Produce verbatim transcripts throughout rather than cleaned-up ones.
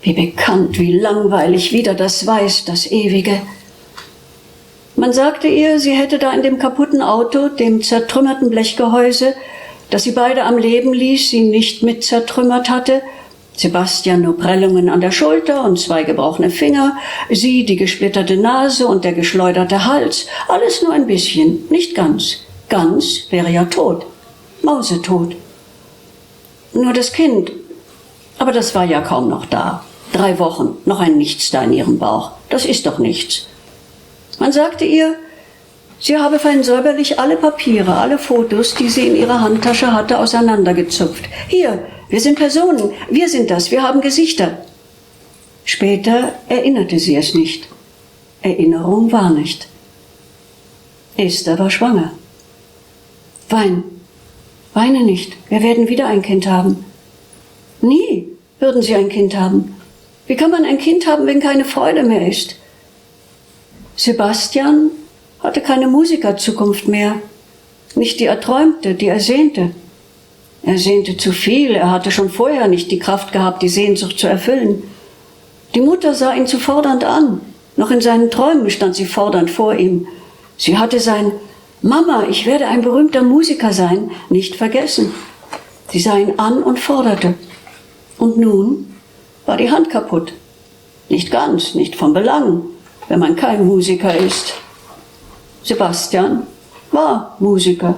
Wie bekannt, wie langweilig, wieder das Weiß, das Ewige. Man sagte ihr, sie hätte da in dem kaputten Auto, dem zertrümmerten Blechgehäuse, das sie beide am Leben ließ, sie nicht mit zertrümmert hatte. Sebastian nur Prellungen an der Schulter und zwei gebrochene Finger, sie die gesplitterte Nase und der geschleuderte Hals. Alles nur ein bisschen, nicht ganz. Ganz wäre ja tot, mausetot. Nur das Kind, aber das war ja kaum noch da. Drei Wochen, noch ein Nichts da in ihrem Bauch. Das ist doch nichts. Man sagte ihr, sie habe fein säuberlich alle Papiere, alle Fotos, die sie in ihrer Handtasche hatte, auseinandergezupft. Hier, wir sind Personen, wir sind das, wir haben Gesichter. Später erinnerte sie es nicht. Erinnerung war nicht. Esther war schwanger. Wein, weine nicht, wir werden wieder ein Kind haben. Nie würden sie ein Kind haben. Wie kann man ein Kind haben, wenn keine Freude mehr ist? Sebastian hatte keine Musikerzukunft mehr. Nicht die er träumte, die er sehnte. Er sehnte zu viel, er hatte schon vorher nicht die Kraft gehabt, die Sehnsucht zu erfüllen. Die Mutter sah ihn zu fordernd an. Noch in seinen Träumen stand sie fordernd vor ihm. Sie hatte sein »Mama, ich werde ein berühmter Musiker sein« nicht vergessen. Sie sah ihn an und forderte. Und nun war die Hand kaputt. Nicht ganz, nicht von Belang, wenn man kein Musiker ist. Sebastian war Musiker.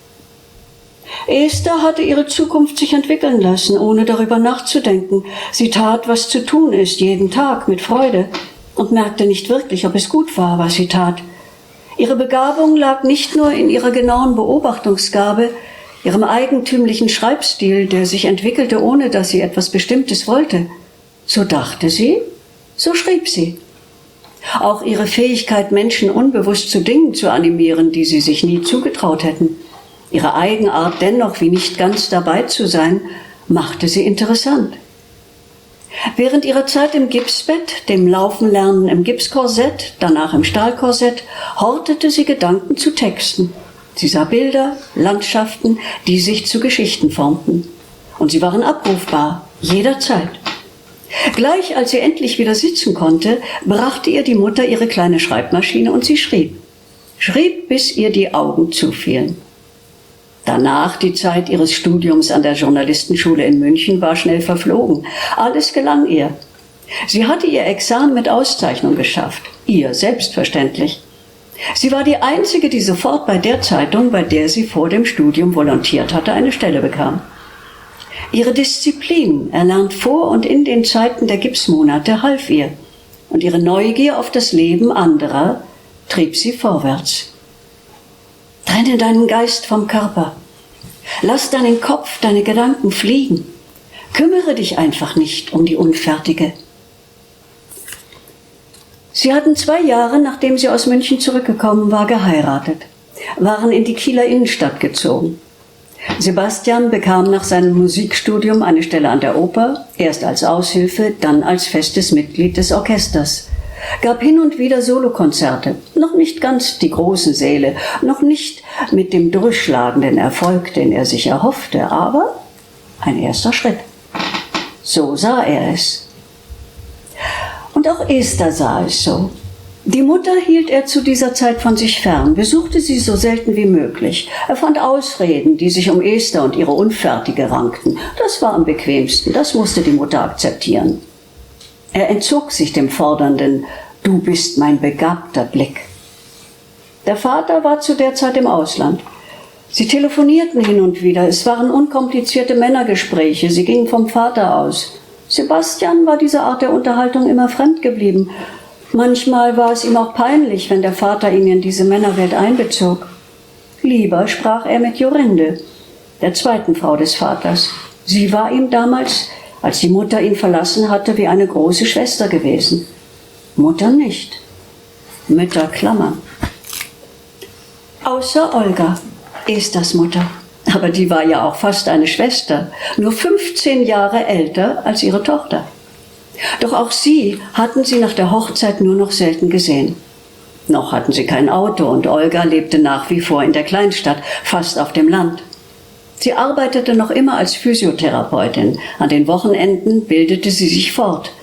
Esther hatte ihre Zukunft sich entwickeln lassen, ohne darüber nachzudenken. Sie tat, was zu tun ist, jeden Tag mit Freude und merkte nicht wirklich, ob es gut war, was sie tat. Ihre Begabung lag nicht nur in ihrer genauen Beobachtungsgabe, ihrem eigentümlichen Schreibstil, der sich entwickelte, ohne dass sie etwas Bestimmtes wollte. So dachte sie, so schrieb sie. Auch ihre Fähigkeit, Menschen unbewusst zu Dingen zu animieren, die sie sich nie zugetraut hätten, ihre Eigenart dennoch wie nicht ganz dabei zu sein, machte sie interessant. Während ihrer Zeit im Gipsbett, dem Laufenlernen im Gipskorsett, danach im Stahlkorsett, hortete sie Gedanken zu Texten. Sie sah Bilder, Landschaften, die sich zu Geschichten formten. Und sie waren abrufbar, jederzeit. Gleich als sie endlich wieder sitzen konnte, brachte ihr die Mutter ihre kleine Schreibmaschine und sie schrieb. Schrieb, bis ihr die Augen zufielen. Danach, die Zeit ihres Studiums an der Journalistenschule in München, war schnell verflogen. Alles gelang ihr. Sie hatte ihr Examen mit Auszeichnung geschafft. Ihr, selbstverständlich. Sie war die Einzige, die sofort bei der Zeitung, bei der sie vor dem Studium volontiert hatte, eine Stelle bekam. Ihre Disziplin, erlernt vor und in den Zeiten der Gipsmonate, half ihr. Und ihre Neugier auf das Leben anderer trieb sie vorwärts. Trenne deinen Geist vom Körper. Lass deinen Kopf, deine Gedanken fliegen. Kümmere dich einfach nicht um die Unfertige. Sie hatten zwei Jahre, nachdem sie aus München zurückgekommen war, geheiratet, waren in die Kieler Innenstadt gezogen. Sebastian bekam nach seinem Musikstudium eine Stelle an der Oper, erst als Aushilfe, dann als festes Mitglied des Orchesters. Gab hin und wieder Solokonzerte, noch nicht ganz die großen Säle, noch nicht mit dem durchschlagenden Erfolg, den er sich erhoffte, aber ein erster Schritt. So sah er es. Und auch Esther sah es so. Die Mutter hielt er zu dieser Zeit von sich fern, besuchte sie so selten wie möglich. Er fand Ausreden, die sich um Esther und ihre Unfertige rankten. Das war am bequemsten, das musste die Mutter akzeptieren. Er entzog sich dem fordernden »Du bist mein begabter Blick«. Der Vater war zu der Zeit im Ausland. Sie telefonierten hin und wieder, es waren unkomplizierte Männergespräche, sie gingen vom Vater aus. Sebastian war dieser Art der Unterhaltung immer fremd geblieben. Manchmal war es ihm auch peinlich, wenn der Vater ihn in diese Männerwelt einbezog. Lieber sprach er mit Jorinde, der zweiten Frau des Vaters. Sie war ihm damals, als die Mutter ihn verlassen hatte, wie eine große Schwester gewesen. Mutter nicht. Mütter klammern. Außer Olga, Esthers Mutter. Aber die war ja auch fast eine Schwester, nur fünfzehn Jahre älter als ihre Tochter. Doch auch sie hatten sie nach der Hochzeit nur noch selten gesehen. Noch hatten sie kein Auto und Olga lebte nach wie vor in der Kleinstadt, fast auf dem Land. Sie arbeitete noch immer als Physiotherapeutin. An den Wochenenden bildete sie sich fort.